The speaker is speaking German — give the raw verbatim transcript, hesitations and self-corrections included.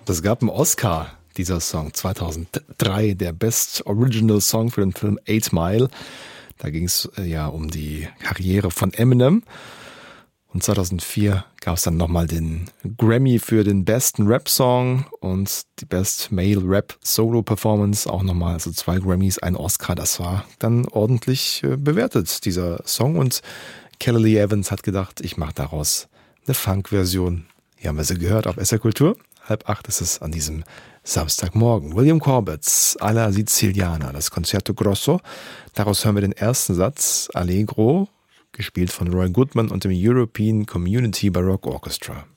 Das gab einen Oscar, dieser Song, zweitausenddrei, der Best Original Song für den Film Eight Mile. Da ging es äh, ja um die Karriere von Eminem. Und zweitausendvier gab es dann nochmal den Grammy für den besten Rap-Song und die Best Male Rap Solo Performance auch nochmal, also zwei Grammys, ein Oscar. Das war dann ordentlich äh, bewertet, dieser Song. Und Kelly Lee Evans hat gedacht, ich mache daraus eine Funk-Version. Hier haben wir sie gehört auf S R Kultur. Halb acht ist es an diesem Samstagmorgen. William Corbett, Alla Siciliana, das Concerto Grosso. Daraus hören wir den ersten Satz, Allegro, gespielt von Roy Goodman und dem European Community Baroque Orchestra.